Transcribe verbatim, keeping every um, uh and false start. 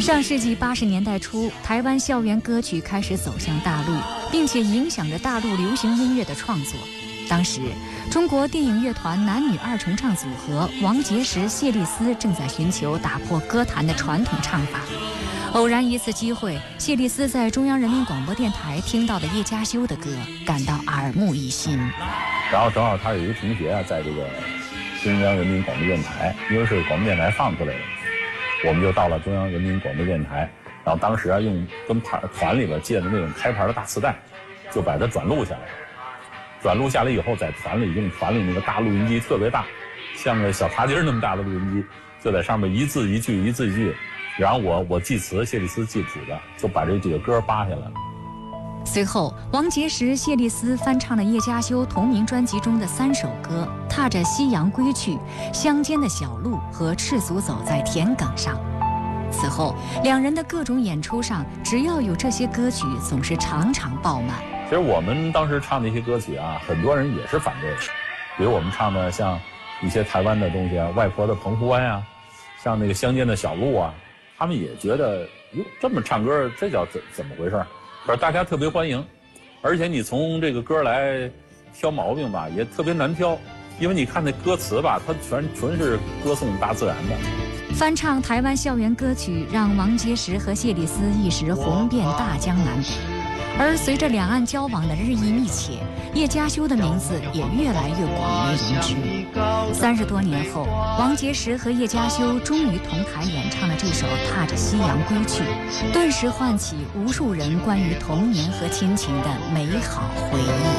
上世纪八十年代初，台湾校园歌曲开始走向大陆，并且影响着大陆流行音乐的创作。当时，中国电影乐团男女二重唱组合王杰时、谢丽斯正在寻求打破歌坛的传统唱法。偶然一次机会，谢丽斯在中央人民广播电台听到了叶嘉修的歌，感到耳目一新。 然后正好他有一个同学啊，在这个中央人民广播电台，因为是广播电台放出来的，我们就到了中央人民广播电台。然后当时啊，用跟团团里边借的那种开盘的大磁带，就把它转录下来。转录下来以后，在团里用团里那个大录音机特别大，像个小茶几那么大的录音机，就在上面一字一句一字一句，然后我我记词，谢丽斯记谱的，就把这几个歌扒下来了。 随后，王杰时、谢丽斯翻唱了叶嘉修同名专辑中的三首歌《踏着夕阳归去》《乡间的小路》和《赤足走在田埂上》。此后，两人的各种演出上，只要有这些歌曲，总是场场爆满。 其实我们当时唱的一些歌曲啊，很多人也是反对的，比如我们唱的像一些台湾的东西啊，外婆的澎湖湾啊，像那个乡间的小路啊，他们也觉得哟，这么唱歌，这叫怎怎么回事？可是大家特别欢迎，而且你从这个歌来挑毛病吧，也特别难挑，因为你看那歌词吧，它全纯是歌颂大自然的。 翻唱台湾校园歌曲，让王杰时和谢丽斯一时红遍大江南北。而随着两岸交往的日益密切，叶嘉修的名字也越来越广为人知。三十多年后，王杰时和叶嘉修终于同台演唱了这首《踏着夕阳归去》，顿时唤起无数人关于童年和亲情的美好回忆。